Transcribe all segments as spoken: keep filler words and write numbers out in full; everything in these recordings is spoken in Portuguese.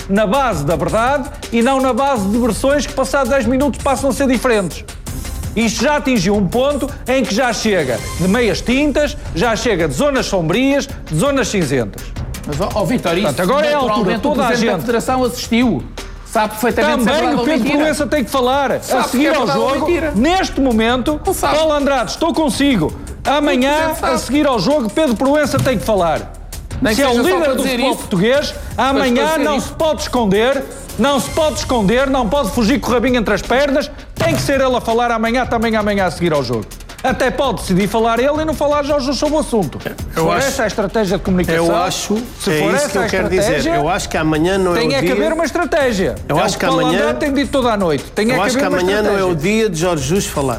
na base da verdade e não na base de versões que, passados dez minutos, passam a ser diferentes. Isto já atingiu um ponto em que já chega de meias tintas, já chega de zonas sombrias, de zonas cinzentas. Mas, ó, oh, Vítor, isso Portanto, agora é a altura, toda a gente... da Federação assistiu. Sabe perfeitamente Também o Pedro Proença tem que falar. Sabe a seguir ao jogo, neste momento, Paulo Andrade, estou consigo. Amanhã, a seguir ao jogo, Pedro Proença tem que falar. Nem se é o líder do futebol isso. português, amanhã não isso. se pode esconder, não se pode esconder, não pode fugir com o rabinho entre as pernas, tem que ser ele a falar amanhã, também amanhã a seguir ao jogo. Até pode decidir falar ele e não falar Jorge sobre o assunto. Eu se for acho, essa a estratégia de comunicação... Eu acho, se é for isso essa que eu quero dizer. Eu acho que amanhã não é o dia... Tem é que haver uma estratégia. Eu é acho o que Paulo amanhã... Andrade tem dito toda a noite. Tem eu é que acho que haver amanhã uma não é o dia de Jorge Jesus falar.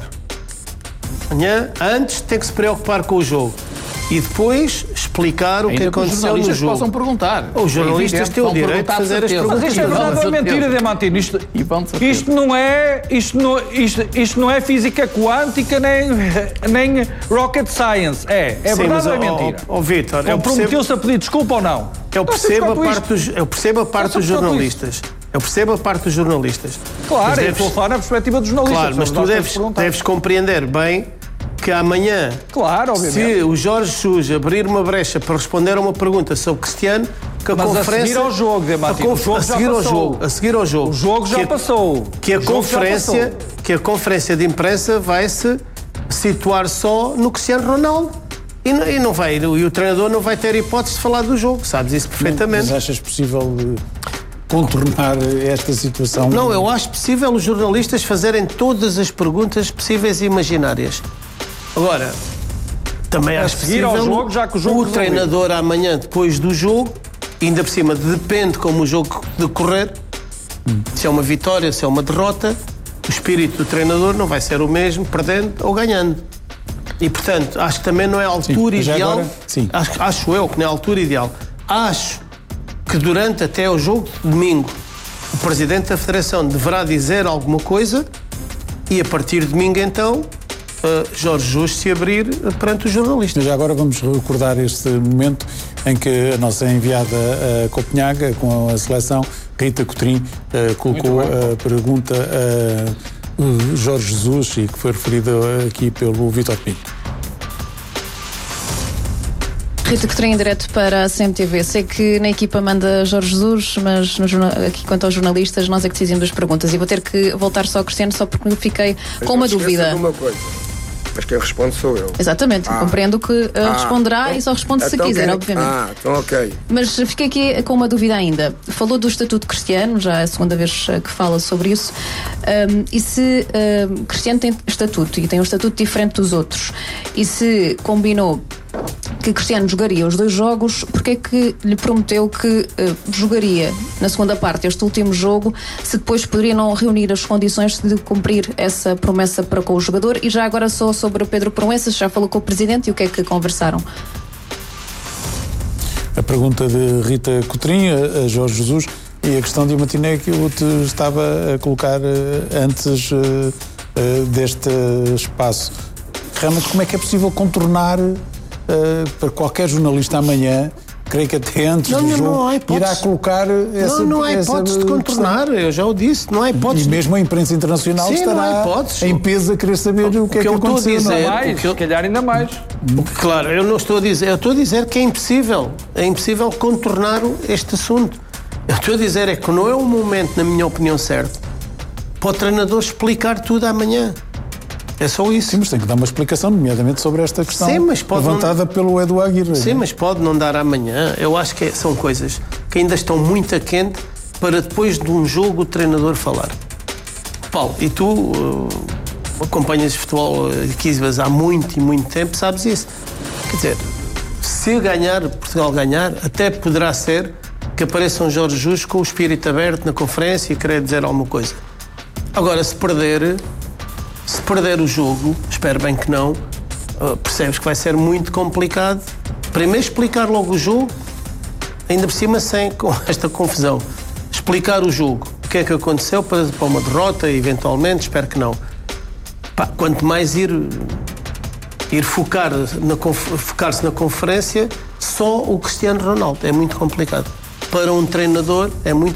Amanhã, antes, tem que se preocupar com o jogo. E depois explicar o Ainda que aconteceu que no jogo. possam perguntar. Os jornalistas têm o direito de fazer as perguntas. Mas isto é verdade ou é mentira, Diamantino? Isto, isto, não é, isto, não, isto, isto não é física quântica nem, nem rocket science. É, é Sim, verdade mas, ou é mentira? Ó, ó, Vítor, Ou prometeu-se a pedir desculpa ou não? Eu percebo, a parte dos, eu percebo a parte dos jornalistas. Eu percebo a parte dos jornalistas. Claro, mas eu deves, estou a falar na perspectiva dos jornalistas. Claro, mas tu deves, deves compreender bem que amanhã, claro, se o Jorge Jesus abrir uma brecha para responder a uma pergunta sobre Cristiano, que a mas conferência... a seguir ao jogo, Diamantino, o jogo a seguir já ao passou. jogo, a seguir ao jogo. O jogo já que a, passou. Que a, conferência, que a conferência de imprensa vai se situar só no Cristiano Ronaldo. E não, e não vai, e o treinador não vai ter hipótese de falar do jogo, sabes isso perfeitamente. Mas achas possível contornar esta situação? Não, eu acho possível os jornalistas fazerem todas as perguntas possíveis e imaginárias. Agora, também acho possível ao jogo, já que o jogo o treinador amanhã, depois do jogo, ainda por cima, depende como o jogo decorrer, hum. se é uma vitória, se é uma derrota, o espírito do treinador não vai ser o mesmo, perdendo ou ganhando. E, portanto, acho que também não é a altura sim, ideal. Agora, sim. Acho, acho eu que não é a altura ideal. Acho que durante até o jogo de domingo, o Presidente da Federação deverá dizer alguma coisa e, a partir de domingo, então, uh, Jorge Jesus se abrir perante os jornalistas. Já agora vamos recordar este momento em que a nossa enviada a Copenhaga, com a seleção, Rita Cotrim, uh, colocou a pergunta a Jorge Jesus e que foi referida aqui pelo Vítor Pinto. Rita Cotrim, em direto para a C M T V. Sei que na equipa manda Jorge Jesus, mas no jornal, aqui quanto aos jornalistas, nós é que decidimos as perguntas. E vou ter que voltar só ao Cristiano, só porque fiquei mas com uma não dúvida. De uma coisa. Mas quem responde sou eu. Exatamente, ah. compreendo que uh, ah. responderá então, e só responde se então quiser, quem... obviamente. Ah, então ok. Mas fiquei aqui com uma dúvida ainda. Falou do Estatuto Cristiano, já é a segunda vez que fala sobre isso. Um, e se um, Cristiano tem estatuto e tem um estatuto diferente dos outros, e se combinou que Cristiano jogaria os dois jogos, porque é que lhe prometeu que uh, jogaria na segunda parte este último jogo, se depois poderia não reunir as condições de cumprir essa promessa para com o jogador? E já agora só sobre Pedro Proença, já falou com o Presidente e o que é que conversaram? A pergunta de Rita Cotrim a Jorge Jesus e a questão de Diamantino que eu te estava a colocar antes uh, uh, deste espaço. Realmente, como é que é possível contornar Uh, para qualquer jornalista amanhã, creio que até antes não, do não, jogo, não há irá colocar essa... Não, não há hipótese de contornar, eu já o disse, não há hipótese. E mesmo a imprensa internacional Sim, estará em peso a querer saber o, o que, que é que aconteceu. Eu estou a dizer, não mais, o que eu... se calhar ainda mais. Claro, eu não estou a dizer, eu estou a dizer que é impossível, é impossível contornar este assunto. Eu estou a dizer é que não é um momento, na minha opinião, certo, para o treinador explicar tudo amanhã. É só isso. Sim, mas tem que dar uma explicação, nomeadamente sobre esta questão. Sim, mas pode levantada não... pelo Edu Aguirre. Sim, mas pode não dar amanhã. Eu acho que são coisas que ainda estão muito a quente para depois de um jogo o treinador falar. Paulo, e tu uh, acompanhas futebol aqui há muito e muito tempo, sabes isso. Quer dizer, se ganhar, Portugal ganhar, até poderá ser que apareça um Jorge Jesus com o espírito aberto na conferência e querer dizer alguma coisa. Agora, se perder... Se perder o jogo, espero bem que não, uh, percebes que vai ser muito complicado. Primeiro explicar logo o jogo, ainda por cima sem com esta confusão. Explicar o jogo, o que é que aconteceu para, para uma derrota, eventualmente, espero que não. Pá, quanto mais ir, ir focar na, focar-se na conferência, só o Cristiano Ronaldo. É muito complicado. Para um treinador é muito